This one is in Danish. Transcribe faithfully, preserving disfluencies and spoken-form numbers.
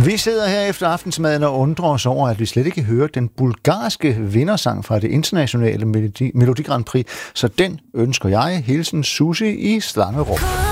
Vi sidder her efter aftensmaden og undrer os over, at vi slet ikke hører den bulgarske vindersang fra det internationale Melodi, Melodi Grand Prix. Så den ønsker jeg. Hilsen Susi i Slangerup.